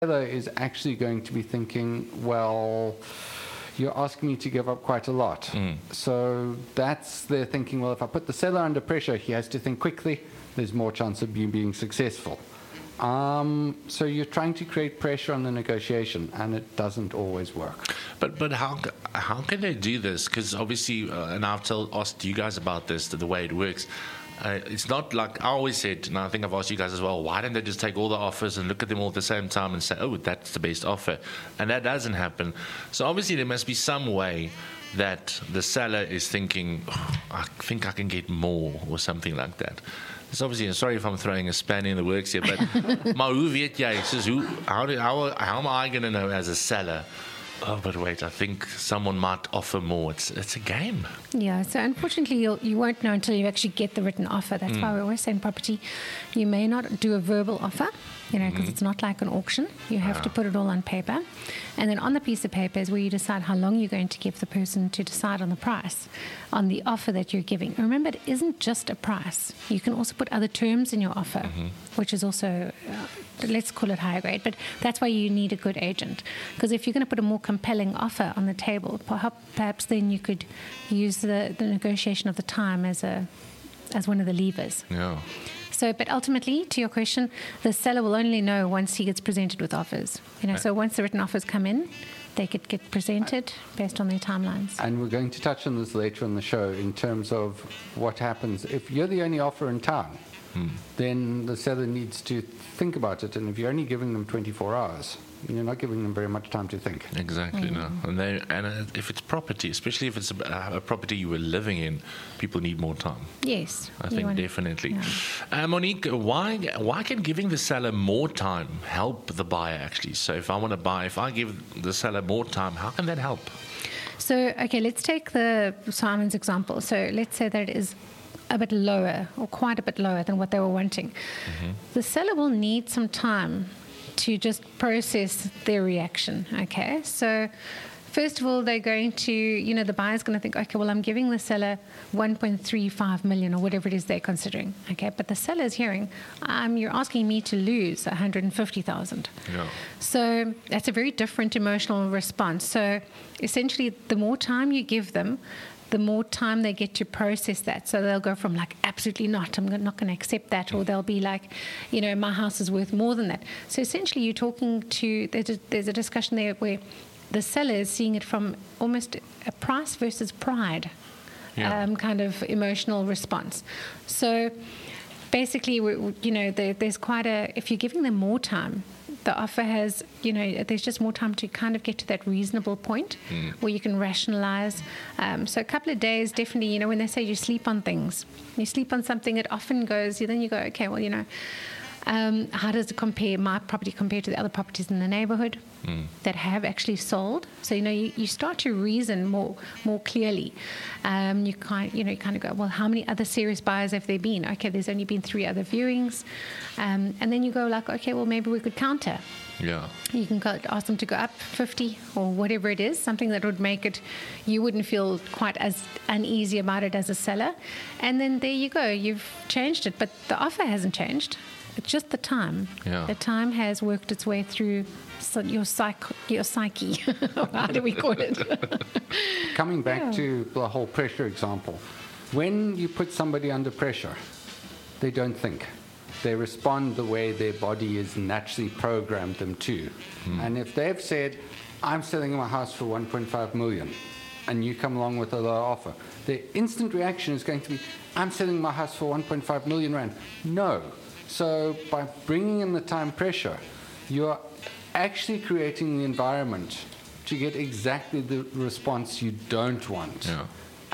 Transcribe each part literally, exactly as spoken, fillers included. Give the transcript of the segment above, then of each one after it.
seller is actually going to be thinking, well, you're asking me to give up quite a lot. Mm. So that's their thinking, well, if I put the seller under pressure, he has to think quickly, there's more chance of you being successful. Um, so you're trying to create pressure on the negotiation, and it doesn't always work. But but how how can they do this? Because obviously, uh, and I've told, asked you guys about this, the, the way it works. Uh, it's not like I always said, and I think I've asked you guys as well, why don't they just take all the offers and look at them all at the same time and say, oh, that's the best offer? And that doesn't happen. So obviously there must be some way that the seller is thinking, oh, I think I can get more or something like that. It's obviously, sorry if I'm throwing a spanner in the works here, but maar hoe weet jy, says, who, how, do, how, how am I going to know as a seller, oh, but wait, I think someone might offer more. It's it's a game. Yeah, so unfortunately, you'll, you won't know until you actually get the written offer. That's mm. why we always say in property, you may not do a verbal offer, you know, because mm. it's not like an auction. You have ah. to put it all on paper. And then on the piece of paper is where you decide how long you're going to give the person to decide on the price, on the offer that you're giving. Remember, it isn't just a price. You can also put other terms in your offer, mm-hmm. which is also, uh, let's call it higher grade. But that's why you need a good agent. Because if you're going to put a more compelling offer on the table, perhaps then you could use the, the negotiation of the time as a as one of the levers. Yeah. So, but ultimately, to your question, the seller will only know once he gets presented with offers. You know, right. So once the written offers come in, they could get presented based on their timelines. And we're going to touch on this later in the show in terms of what happens. If you're the only offer in town, hmm. then the seller needs to think about it. And if you're only giving them twenty-four hours, you're not giving them very much time to think. Exactly, mm. no. And, they, and uh, if it's property, especially if it's a, a property you were living in, people need more time. Yes. I think definitely. Yeah. Uh, Monique, why why can giving the seller more time help the buyer actually? So if I want to buy, if I give the seller more time, how can that help? So, okay, let's take the Simon's example. So let's say that it is a bit lower or quite a bit lower than what they were wanting. Mm-hmm. The seller will need some time to just process their reaction, okay? So first of all, they're going to, you know, the buyer's going to think, okay, well, I'm giving the seller one point three five million or whatever it is they're considering, okay? But the seller's hearing, um, you're asking me to lose one hundred fifty thousand. Yeah. So that's a very different emotional response. So essentially, the more time you give them, the more time they get to process that. So they'll go from like, absolutely not, I'm not going to accept that. Or they'll be like, you know, my house is worth more than that. So essentially you're talking to, there's a, there's a discussion there where the seller is seeing it from almost a price versus pride yeah. um, kind of emotional response. So basically, we, you know, there, there's quite a, if you're giving them more time, the offer has, you know, there's just more time to kind of get to that reasonable point mm. where you can rationalize. Um, so a couple of days, definitely, you know, when they say you sleep on things, you sleep on something, it often goes, then you go, okay, well, you know, um, how does it compare, my property compare to the other properties in the neighborhood mm. that have actually sold? So, you know, you, you start to reason more more clearly. Um, you kind, you know, you kind of go, well, how many other serious buyers have there been? Okay, there's only been three other viewings. Um, and then you go like, okay, well, maybe we could counter. Yeah. You can go, ask them to go up fifty or whatever it is, something that would make it, you wouldn't feel quite as uneasy about it as a seller. And then there you go, you've changed it. But the offer hasn't changed. It's just the time. Yeah. The time has worked its way through your psych, your psyche. How do we call it? Coming back yeah. to the whole pressure example, when you put somebody under pressure, they don't think. They respond the way their body is naturally programmed them to. Mm. And if they've said, I'm selling my house for one point five million, and you come along with a lower offer, their instant reaction is going to be, I'm selling my house for one point five million rand. No. So by bringing in the time pressure, you're actually creating the environment to get exactly the response you don't want. Yeah.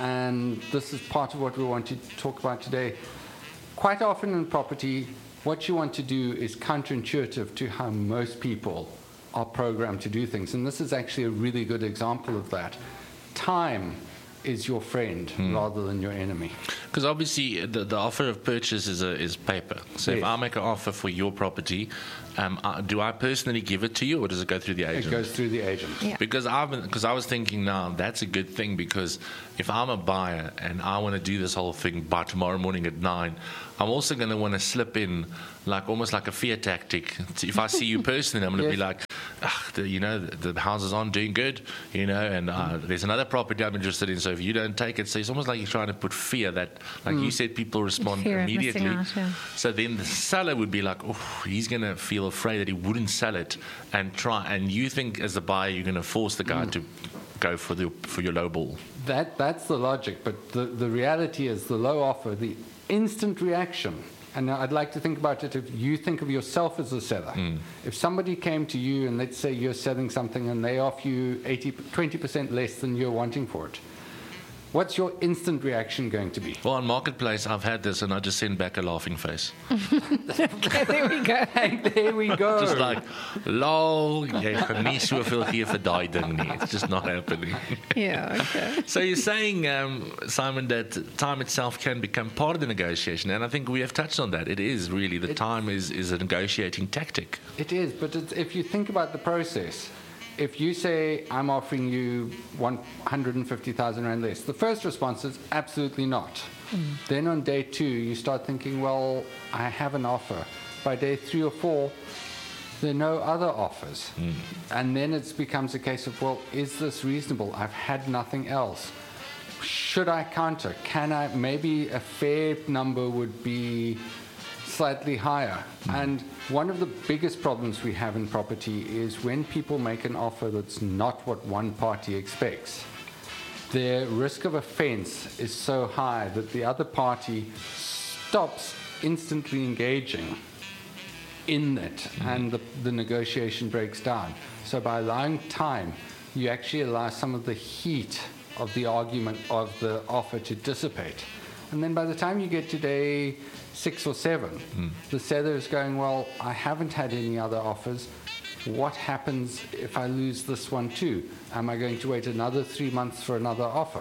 And this is part of what we want to talk about today. Quite often in property, what you want to do is counterintuitive to how most people are programmed to do things. And this is actually a really good example of that. Time is your friend Hmm. rather than your enemy. Because obviously the, the offer of purchase is a, is paper. So if Yes. I make an offer for your property, um, uh, do I personally give it to you, or does it go through the agent? It goes through the agent. Yeah. Because I've because I was thinking now that's a good thing, because if I'm a buyer and I want to do this whole thing by tomorrow morning at nine, I'm also going to want to slip in like almost like a fear tactic. If I see you personally, I'm going to Yes. be like, ah, the, you know, the, the houses aren't doing good, you know, and uh, there's another property I'm interested in. So if you don't take it, so it's almost like you're trying to put fear that, like you said, people respond Fear of missing immediately. out, yeah. So then the seller would be like, oh, he's going to feel afraid that he wouldn't sell it and try. And you think as the buyer, you're going to force the guy to go for the for your low ball. That, that's the logic, but the, the reality is the low offer, the instant reaction. And I'd like to think about it if you think of yourself as a seller. If somebody came to you and let's say you're selling something and they offer you eighty, twenty percent less than you're wanting for it, what's your instant reaction going to be? Well, on Marketplace, I've had this, and I just send back a laughing face. Okay, there we go. And there we go. Just like, lol, jy gaan nie soveel gee vir daai ding nie. It's just not happening. Yeah, okay. So you're saying, um, Simon, that time itself can become part of the negotiation, and I think we have touched on that. It is really, the It- time is, is a negotiating tactic. It is, but it's, if you think about the process, if you say, I'm offering you one hundred fifty thousand rand less, the first response is absolutely not. Then on day two, you start thinking, well, I have an offer. By day three or four, there are no other offers. And then it becomes a case of, well, is this reasonable? I've had nothing else. Should I counter? Can I? Maybe a fair number would be slightly higher. And one of the biggest problems we have in property is when people make an offer that's not what one party expects. Their risk of offense is so high that the other party stops instantly engaging in it, and the, the negotiation breaks down. So by allowing time, you actually allow some of the heat of the argument, of the offer to dissipate. And then by the time you get to day six or seven, the seller is going, well, I haven't had any other offers. What happens if I lose this one too? Am I going to wait another three months for another offer?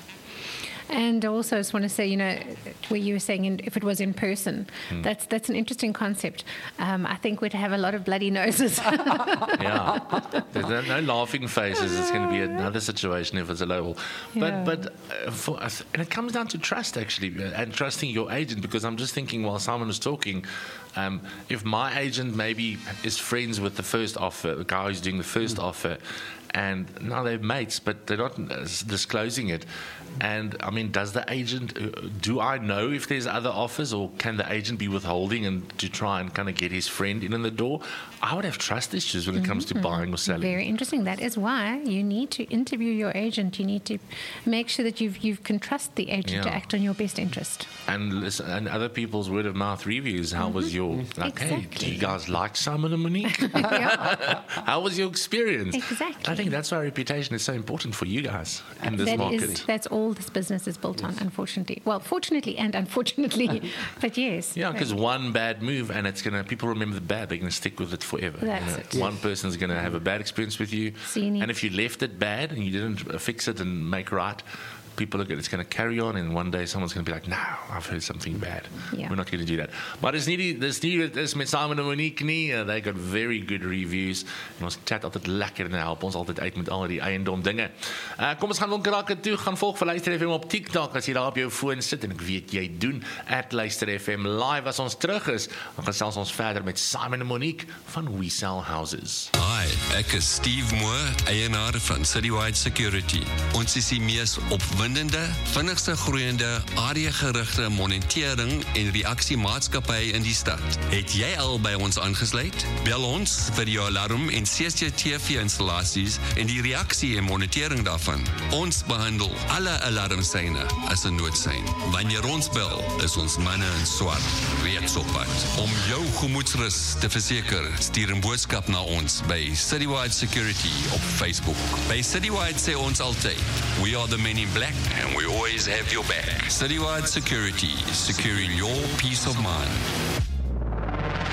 And also, I just want to say, you know, where you were saying in, if it was in person, that's that's an interesting concept. Um, I think we'd have a lot of bloody noses. Yeah, there's no, no laughing faces. It's going to be another situation if it's a low. But Yeah. but uh, for us, and it comes down to trust actually, uh, and trusting your agent. Because I'm just thinking while Simon was talking, um, if my agent maybe is friends with the first offer, the guy who's doing the first offer, and now they're mates, but they're not uh, disclosing it. And I mean, does the agent, uh, do I know if there's other offers, or can the agent be withholding and to try and kind of get his friend in, in the door? I would have trust issues when it comes to buying or selling. Very interesting. That is why you need to interview your agent. You need to make sure that you've, you can trust the agent to Yeah. act on your best interest. And listen, and other people's word of mouth reviews. How was your, like, hey, do you guys like Simon and Monique? Yeah. How was your experience? Exactly. I think that's why reputation is so important for you guys in this That market. is, that's all this business is built on, unfortunately. Well, fortunately and unfortunately, but yes. Yeah, because one bad move, and it's gonna. People remember the bad. They're gonna stick with it forever. That's it. One person's gonna have a bad experience with you, Seen it. and if you left it bad and you didn't uh, fix it and make right, people are gonna, it's going to carry on, and one day someone's going to be like, "No, I've heard something bad. Yeah. We're not going to do that." Maar dis nie die dis nie dis met Simon en Monique nie. Uh, they got very good reviews. En ons chat altyd lekker en help ons altyd uit met al die eiendom dinge. Uh, kom ons gaan Winkelrakke toe, gaan volg vir Luister F M op TikTok as jy daar op jou foon sit, en ek weet jy doen at Luister F M live as ons terug is. Dan gesels ons verder met Simon en Monique van We Sell Houses. Hi, ek is Steve Moore, eienaar van Citywide Security. Ons is die mees opwindende, vinnigste groeiende, areagerigte monitering en reaksiemaatskappy in die stad. Het jy al by ons aangesluit? Bel ons vir jou alarm en C C T V installasies en die reaksie en monitering daarvan. Ons behandel alle alarmsyne as 'n noodsein. Wanneer ons bel, is ons manne in swart reeds op pad. Om jou gemoedsrus te verseker, stuur 'n boodskap na ons by Citywide Security op Facebook. By Citywide sê ons altyd, we are the men in black and we always have your back. Citywide Security, securing your peace of mind.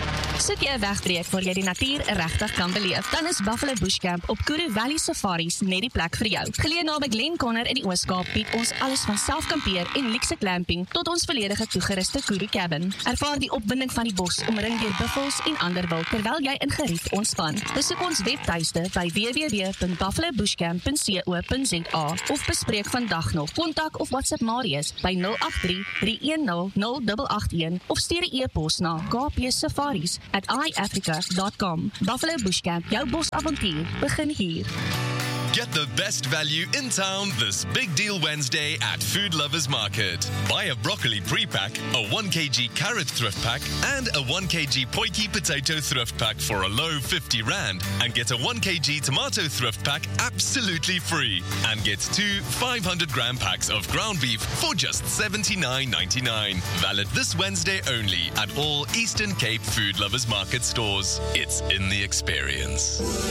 Soek jy 'n wegbreek waar jy die natuur regtig kan beleef, dan is Buffalo Bush Camp op Kuru Valley Safaris net die plek vir jou. Geleë naby Glen Conner in die Oos-Kaap bied ons alles van selfkampeer en luxe glamping tot ons volledige toegeruste Kuru cabin. Ervaar die opwinding van die bos omring deur buffels en ander wild terwyl jy in gerief ontspan. Besoek ons webtuiste by w w w punt buffalo bushcamp punt co punt za of bespreek vandag nog. Kontak of WhatsApp Marius by nul agt drie, drie een nul, nul agt agt een of stuur 'n e-pos na k p safaris at i africa dot com. Buffalo Bush Camp, jou bosavontuur begin hier. Get the best value in town this Big Deal Wednesday at Food Lovers Market. Buy a broccoli pre-pack, a one kilogram carrot thrift pack, and a one kilogram Poiki potato thrift pack for a low fifty rand, and get a one kilogram tomato thrift pack absolutely free, and get two five hundred gram packs of ground beef for just seventy-nine ninety-nine. Valid this Wednesday only at all Eastern Cape Food Lovers Market stores. It's in the experience.